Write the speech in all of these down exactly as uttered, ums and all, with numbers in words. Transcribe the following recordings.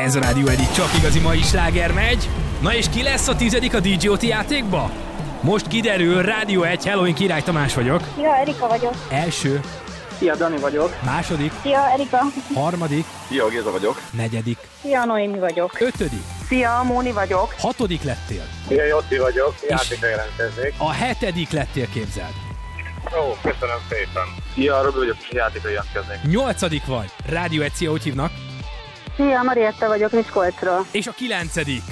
Ez a Rádió egy csak igazi mai sláger megy. Na és ki lesz a tizedik a dé jé o té játékba? Most kiderül, Rádió egy, hello, én Király Tamás vagyok. Szia, Erika vagyok. Első. Szia, Dani vagyok. Második. Szia, Erika. Harmadik. Szia, Géza vagyok. Negyedik. Szia, Noémi vagyok. Ötödik. Szia, Móni vagyok. Hatodik lettél. Szia, Jotti vagyok. Játékra jelentkeznék. A hetedik lettél, képzeld. Ó, köszönöm szépen. Szia, Robi vagyok, és játékra jelentkeznék. Nyolcadik vagy. Rádió egy, szia, hogy hívnak? Szia, Marietta vagyok, Miskolcról. És a kilencedik.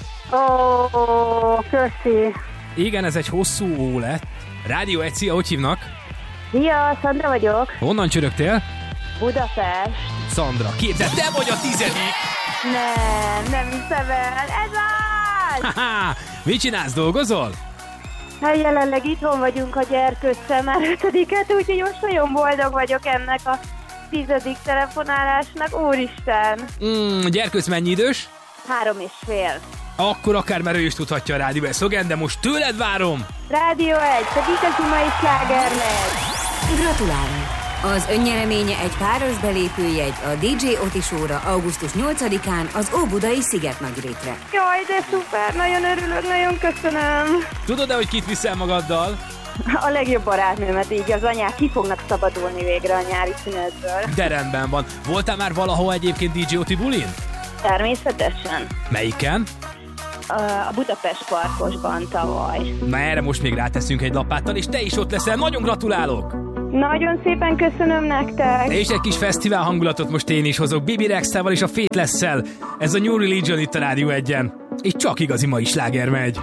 Ó, köszi. Igen, ez egy hosszú ó lett. Rádió egy, szia, hogy hívnak? Szia, Szandra vagyok. Honnan csörögtél? Budapest. Szandra, képzeld, te vagy a tizedik! Nem, nem hiszem el. Ez az! Haha, mit csinálsz, dolgozol? Hát jelenleg itthon vagyunk a gyerkőccel már ötödiket, úgyhogy most nagyon boldog vagyok ennek a tizedik telefonálásnak. Úristen! Mm, gyerkőc mennyi idős? Három és fél. Akkor akár már ő is tudhatja a Rádió egy szlogen, de most tőled várom! Rádió egy, csak igazi mai sláger megy. Gratulálunk! Az önnyereménye egy páros belépőjegy a dé jé Oti Show-ra augusztus nyolcadikán az Óbudai Szigetnagyrétre. Jaj, de szuper, nagyon örülök, nagyon köszönöm. Tudod-e, hogy kit viszel magaddal? A legjobb barátnőmet, így az anyák ki fognak szabadulni végre a nyári szünetből. De rendben van. Voltál már valahol egyébként dé jé Oti bulin? Természetesen. Melyiken? A Budapest Parkosban tavaly. Na erre most még ráteszünk egy lapáttal, és te is ott leszel. Nagyon gratulálok! Nagyon szépen köszönöm nektek! És egy kis fesztivál hangulatot most én is hozok Bibi Rexával és a Faithless-szel. Ez a New Religion itt a Rádió egyen. És csak igazi mai sláger megy.